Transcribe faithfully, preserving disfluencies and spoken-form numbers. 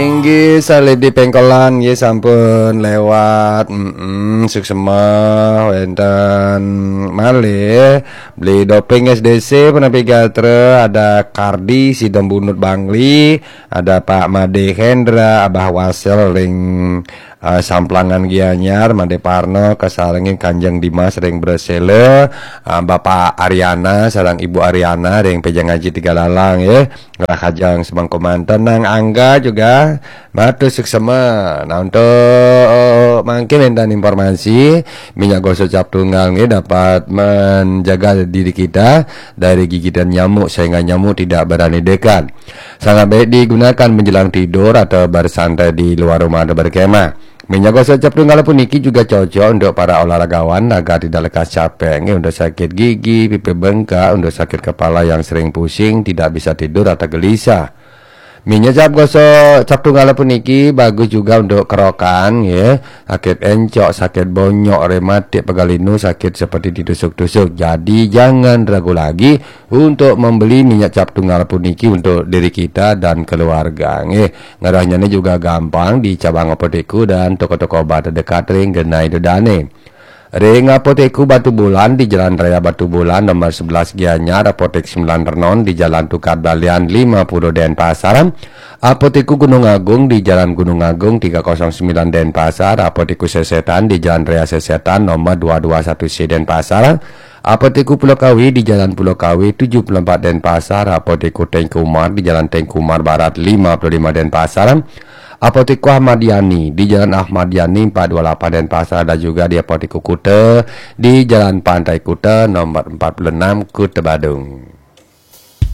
Tinggi salib di pengkolan ya sampun lewat mm suksema wenten malih beli doping S D C penapi gatre ada Kardi si Dembunut Bangli ada Pak Made Hendra Abah Wasel ring uh, samplangan Gianyar Made Parno kesalengin Kanjeng Dimas ring Bresele uh, Bapak Ariana sarang Ibu Ariana ring Pejang Ngaji Tiga Lalang ya Kajang Semangko Manten nang Angga juga batu suksema. Nah untuk uh, mungkin minta informasi minyak gosok cap tunggal ini dapat menjaga diri kita dari gigitan nyamuk sehingga nyamuk tidak berani dekat. Sangat baik digunakan menjelang tidur atau bersantai di luar rumah atau berkemah. Minyak gosok cap tunggal pun niki juga cocok untuk para olahragawan agar tidak lekas capek, ini untuk sakit gigi, pipi bengkak, untuk sakit kepala yang sering pusing, tidak bisa tidur atau gelisah. Minyak cap gosok cap tunggal pun niki bagus juga untuk kerokan ya, sakit encok, sakit bonyok, rematik, pegalinu, sakit seperti ditusuk-tusuk. Jadi jangan ragu lagi untuk membeli minyak cap tunggal pun niki untuk diri kita dan keluarga. Nggih, ngarahnya ini juga gampang di cabang apotekku dan toko-toko obat terdekat ring genai dodane. Ring apotekku Batu Bulan di Jalan Raya Batu Bulan nomor sebelas Gianyar, apotek sembilan Renon di Jalan Tukar Balian lima puluh Denpasar, apotekku Gunung Agung di Jalan Gunung Agung tiga nol sembilan Denpasar, apotekku Sesetan di Jalan Raya Sesetan nomor dua dua satu C Denpasar, apotekku Pulau Kawi di Jalan Pulau Kawi tujuh puluh empat Denpasar, apotekku Tengkumar di Jalan Tengkumar Barat lima puluh lima Denpasar, apotekku Ahmad Yani di Jalan Ahmad Yani empat dua delapan Denpasar, ada juga di apotekku Kute di Jalan Pantai Kute nomor empat puluh enam Kute Badung.